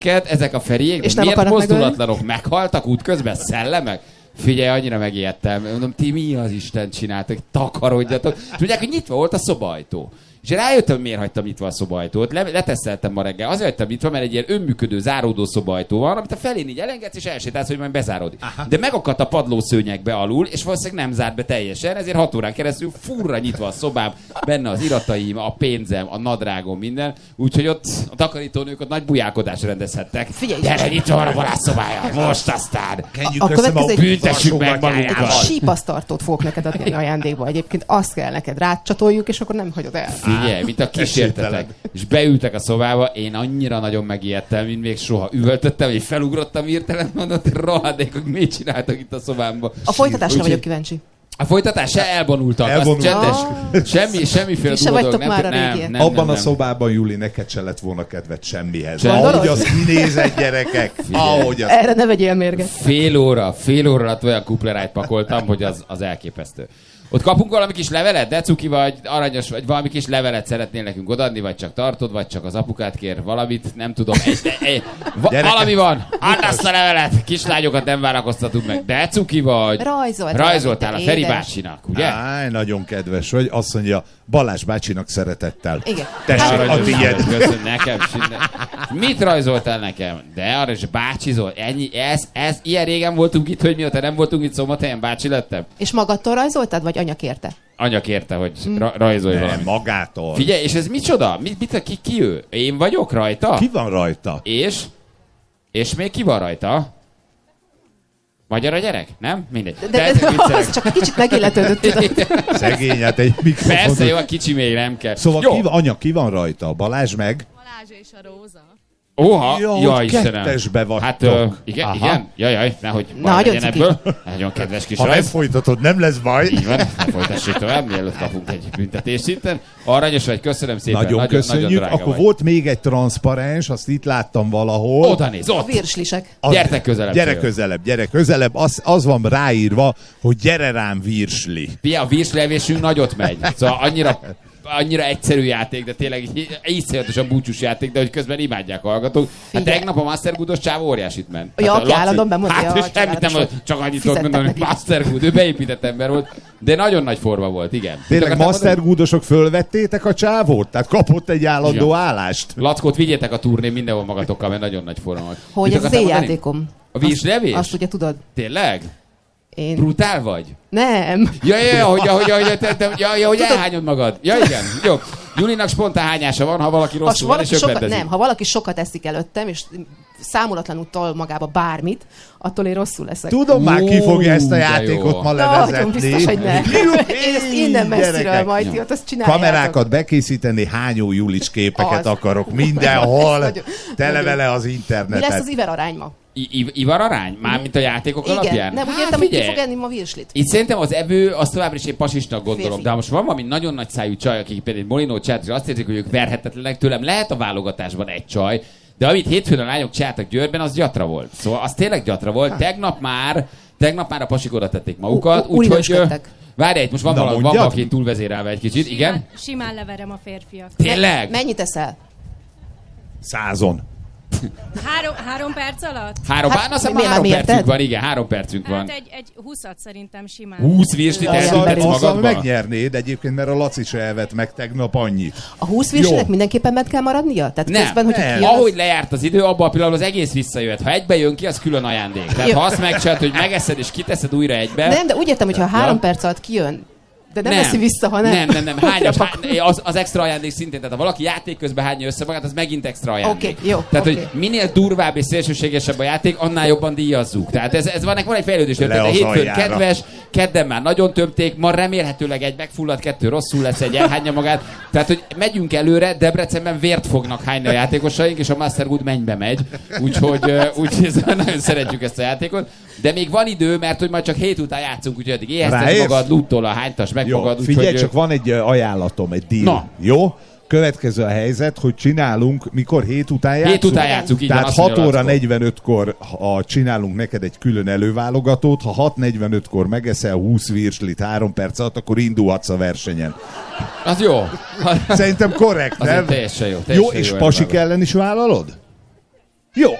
ezek a Feriék, És miért mozdulatlanok? Meghaltak útközben? Szellemek? Figyelj, annyira megijedtem. Mondom, ti mi az Isten csináltak? Takarodjatok. Tudják, hogy nyitva volt a szobajtó. És rájöttem, hogy miért hagytam nyitva a szobajtót. Leteszteltem ma reggel. Azért hagytam nyitva, mert egy ilyen önműködő záródó szobajtó van, amit a felén így elengedsz, és elsétálsz, hogy majd bezáródik. De megakadt a padlószőnyegbe alul, és valószínűleg nem zárt be teljesen, ezért 6 órán keresztül furra nyitva a szobám, benne az irataim, a pénzem, a nadrágom, minden. Úgyhogy ott a takarítónők ott nagy bujálkodást rendezhettek. Figyelj, gyere, nyitva van a Balázs-szobája, most aztán. A következő büntessük meg magunkat. Sípasztartót fogok neked adni ajándékba. Egyébként azt kell neked rácsatoljuk, és akkor nem hagyod el. Figyelj, mint a kísértetek. És beültek a szobába, én annyira nagyon megijedtem, mint még soha. Üvöltöttem, és felugrottam hirtelen, mondott, hogy rohadékok, mit csináltak itt a szobámban. A folytatásra vagyok kíváncsi. A folytatás se elvonultak, az csendes. Semmiféle durva dolog. Nem. Abban a szobában, Juli, neked se lett volna kedved semmihez. Ahogy az kinézett, gyerekek. Ahogy az... Erre ne vegyél mérget. Fél óra alatt olyan kuplerájt pakoltam, hogy az elképesztő. Ott kapunk valami kis levelet, de cuki vagy, aranyos vagy, valami kis levelet szeretnél nekünk odaadni, vagy csak tartod, vagy csak az apukát kér valamit, nem tudom. Valami van, add azt a levelet, kislányokat nem várakoztatunk meg, de cuki vagy. Rajzoltál a Feri bácsinak, ugye? Áj, nagyon kedves vagy, azt mondja, Balázs bácsinak szeretettel. Igen. Tessék, a tiéd. Köszönöm nekem. Mit rajzoltál nekem? De arra is bácsizol. Ennyi, ez ilyen régen voltunk itt, hogy mióta nem voltunk itt Szombathelyen, bácsi lettem. És magadtól rajzoltad, vagy anya kérte? Anya kérte, hogy rajzolj valamit. Magától. Figyelj, és ez micsoda? Ki ő? Én vagyok rajta? Ki van rajta? És még ki van rajta? Magyar a gyerek? Nem? Mindegy. De az csak egy kicsit megilletődött, tudod. Szegény, hát egy mikrofon. Persze, jó, a kicsi még nem kell. Szóval anya, ki van rajta? Balázs meg? Balázs és a Róza. Oha, jaj, kettesbe vagytok. Hát, igen, jaj, nehogy nagyon ebből. Nagyon kedves kis rajz. Ha nem folytatod, nem lesz baj. Így van, folytassuk tovább, mielőtt kapunk egy büntetés szinten. Aranyos vagy, köszönöm szépen. Nagyon köszönjük. Nagyon akkor vagy. Volt még egy transzparens, azt itt láttam valahol. Oda néz, ott. A virslisek. Gyertek közelebb. Gyere közelebb. Az van ráírva, hogy gyere rám virsli. A virslevésünk nagyot megy. Szóval annyira egyszerű játék, de tényleg iszonyatosan búcsús játék, de hogy közben imádják a hallgatók. Hát tegnap a Master Good-os csávó óriásit ment. Ja, aki állandóan bemondja. Hát semmit nem volt, csak annyit tudok mondani, hogy Master Good, ő beépített ember volt, de nagyon nagy forma volt, igen. Tényleg Master Good-osok fölvettétek a csávót? Tehát kapott egy állandó állást? Lackót vigyétek a turnén mindenhol magatokkal, mert nagyon nagy forma volt. Hogy ez az én játékom. A virslevés? Azt ugye tudod. Tényleg? Én... Brutál vagy? Nem. Hogy elhányod magad. Ja, igen. Jó. Julinak spontán hányása van, ha valaki rosszul van, és öklendezik. Nem, ha valaki sokat eszik előttem, és számolatlanul tol magába bármit, attól én rosszul leszek. Tudom már, ki fogja ezt a játékot ma levezetni. Nagyon biztos, hogy nem. Én ezt innen messziről majd ti ott azt csináljátok. Kamerákat bekészíteni, hányó Julics képeket akarok mindenhol. Tele vele az internetet. Mi lesz az iverarány ma? Ivararány? Mármint a játékok alapján? Nem, úgy értem, hogy ki fog enni ma virslit. Itt szerintem az evő, az továbbra is én pasisnak gondolom. De most van valami nagyon nagy szájú csaj, akik például Molinó csináltak, és azt érzik, hogy ők verhetetlenek tőlem. Lehet a válogatásban egy csaj, de amit hétfőn a lányok csináltak Győrben, az gyatra volt. Szóval az tényleg gyatra volt. Tegnap már a pasik oda tették magukat. Úgyhogy várj, itt most van valaki túlvezérelve egy kicsit. Igen? Simán leverem a férfiak. Tényleg? Mennyit eszel? 100-on. 3 perc alatt? Három percünk van, igen, 3 percünk van. Hát egy 20-at szerintem simán. 20 virslit elvintetsz magadba? Megnyernéd egyébként, mert a Laci se evett meg tegnap annyit. A 20 virslinek mindenképpen meg kell maradnia? Tehát nem, közben, nem. Ahogy lejárt az idő, abban a pillanatban az egész visszajöhet. Ha egybe jön ki, az külön ajándék. Tehát ha azt megcsinálod, hogy megeszed és kiteszed újra egybe. Nem, de úgy értem, hogy ha 3 perc alatt kijön, de nem veszi vissza, hanem... Nem. Az extra ajándék szintén. Tehát ha valaki játék közben hányja össze magát, az megint extra ajándék. Okay, jó. Tehát, hogy minél durvább és szélsőségesebb a játék, annál jobban díjazzuk. Tehát ez van egy fejlődés. Tehát hétfőn kedves, kedden már nagyon tömték, ma remélhetőleg egy megfullad, 2 rosszul lesz, egy elhányja magát. Tehát, hogy megyünk előre, Debrecenben vért fognak hányni a játékosaink, és a Master Good mennybe megy. Úgyhogy nagyon szeretjük ezt a játékot. De még van idő, mert hogy majd csak 7 után játszunk, úgyhogy addig éheztes magad, lúttól a hánytas meg magad. Figyelj, csak van egy ajánlatom, egy deal. Na. Jó? Következő a helyzet, hogy csinálunk, mikor 7 után játszunk? 7 után játszunk, így tehát van. Tehát 6 óra 45-kor csinálunk neked egy külön előválogatót, ha 6:45-kor megeszel 20 virslit 3 perc alatt, akkor indulhatsz a versenyen. Az jó. Szerintem korrekt, nem? Teljesen jó. Jó, és pasik ellen is vállalod? Jó,